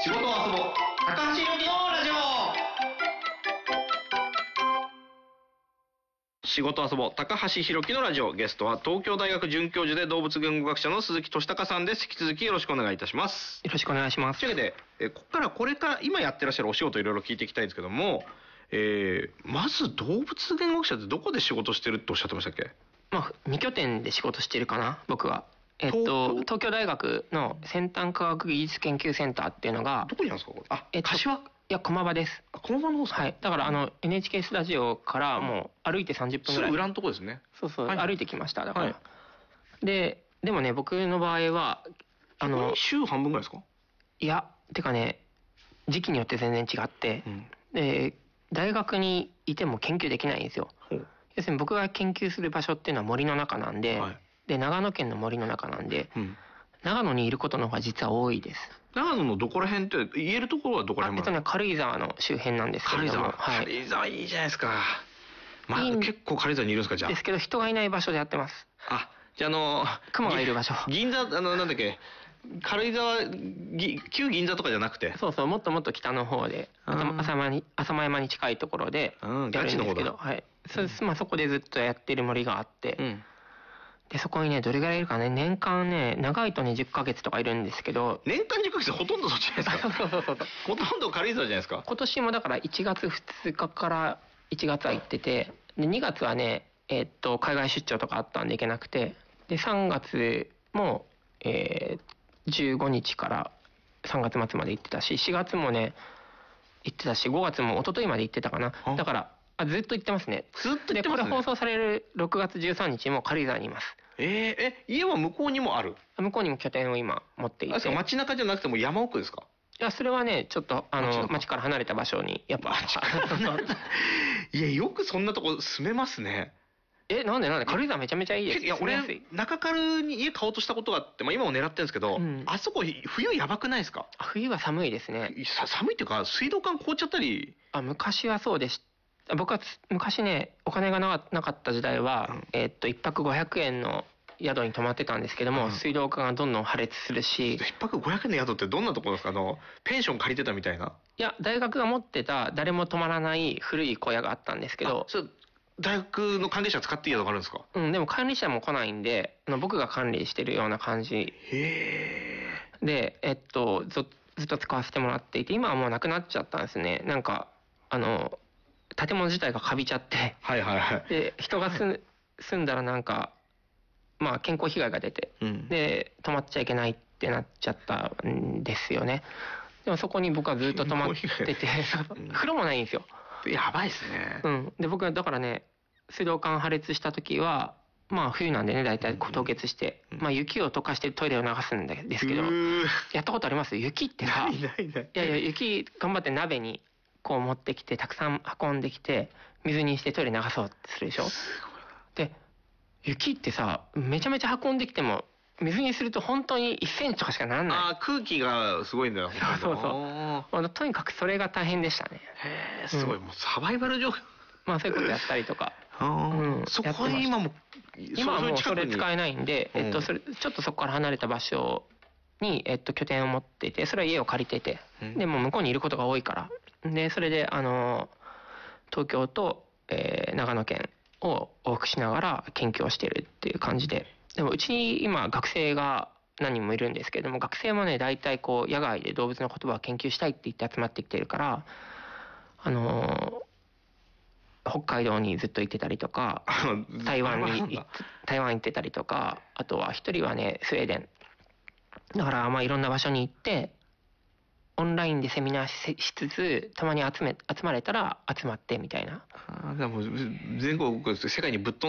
仕事を遊ぼう高橋宏樹のラジオ。仕事遊ぼう高橋宏樹のラジオ。ゲストは東京大学准教授で動物言語学者の鈴木俊孝さんです。引き続きよろしくお願いいたします。 よろしくお願いします。 というわけで、これから今やってらっしゃるお仕事いろいろ聞いていきたいんですけども、まず動物言語学者ってどこで仕事してるっておっしゃってましたっけ？ 2拠点で仕事してるかな、僕は。東京大学の先端科学技術研究センターっていうのが。 どこにあるんですかこれ？柏？ いや、駒場です。 駒場の方ですか？ はい。だからNHK スタジオからもう歩いて30分ぐらい。 すぐ裏のとこですね。 そう、はい、歩いてきました。だから。 はい、 でもね、僕の場合は、 週半分ぐらいですか？ いや、てかね、時期によって全然違って、で、大学にいても研究できないんですよ。要するに僕が研究する場所っていうのは森の中なんで、で、長野県の森の中なんで、長野にいることの方が実は多いです。 長野のどこら辺って言えるところはどこら辺？ 軽井沢の周辺なんですけれども。 軽井沢いいじゃないですか。結構軽井沢にいるんですか？じゃあ。 ですけど人がいない場所でやってます。 じゃあ熊がいる場所。 銀座、なんだっけ、軽井沢、旧銀座とかじゃなくて。 そう、もっともっと北の方で、浅間山に近いところでやるんですけど、はい。そこでずっとやってる森があって、で、そこにね、どれぐらいいるかね、年間ね、長いとね、10ヶ月とかいるんですけど。 年間10ヶ月ほとんどそっちじゃないですか。そう。ほとんど軽井沢じゃないですか。 今年もだから1月2日から1月は行ってて、で、2月はね、海外出張とかあったんで行けなくて、で、3月も、15日から3月末まで行ってたし、4月もね、行ってたし、5月も一昨日まで行ってたかな。だから、ずっと行ってますね。 ずっと行ってますね。 で、これ放送される6月13日も軽井沢にいます。 家は向こうにもある？ 向こうにも拠点を今持っていて。 街中じゃなくても山奥ですか？ いや、それはね、ちょっと、街から離れた場所に、やっぱ。 いや、よくそんなとこ住めますね。 なんで軽井沢めちゃめちゃいいです。 いや、俺、中軽に家買おうとしたことがあって、今も狙ってるんですけど、あそこ、冬やばくないですか？ 冬は寒いですね。 寒いっていうか、水道管凍っちゃったり。 昔はそうでした。僕は昔ね、お金がなかった時代は、一泊500円の宿に泊まってたんですけども、水道管がどんどん破裂するし。 一泊500円の宿ってどんなところですか？ペンション借りてたみたいな。 いや、大学が持ってた誰も泊まらない古い小屋があったんですけど。 大学の管理者使っていい宿があるんですか？ でも管理者も来ないんで、僕が管理してるような感じ。で、ずっと使わせてもらっていて、今はもうなくなっちゃったんですね。なんか、建物自体がカビちゃって。で、人が住んだらなんか、健康被害が出て、で、泊まっちゃいけないってなっちゃったんですよね。でもそこに僕はずっと泊まってて、風呂もないんですよ。 やばいですね。 で、僕はだからね、水道管破裂した時は、冬なんでね、だいたい凍結して、雪を溶かしてトイレを流すんですけど、やったことあります？雪ってさ、いや、雪頑張って鍋にこう持ってきて、たくさん運んできて、水にしてトイレ流そうってするでしょ？で、雪ってさ、めちゃめちゃ運んできても、水にすると本当に1センチとかしかならない。 空気がすごいんだよ。 そう。とにかくそれが大変でしたね。 すごい。もうサバイバル状況。 そういうことやったりとか。 そこに今はもうそれ使えないんで、ちょっとそこから離れた場所に、拠点を持っていて、それは家を借りてて、で、もう向こうにいることが多いから。で、それで、東京と、長野県を往復しながら研究をしているっていう感じで。でもうちに今学生が何人もいるんですけれども、学生もね、大体こう野外で動物の言葉を研究したいって言って集まってきてるから、北海道にずっと行ってたりとか、台湾行ってたりとか、あとは一人はね、スウェーデン。だからいろんな場所に行って、オンラインでセミナーしつつ、たまに集まれたら集まってみたいな。 でも全国世界にぶっ飛ん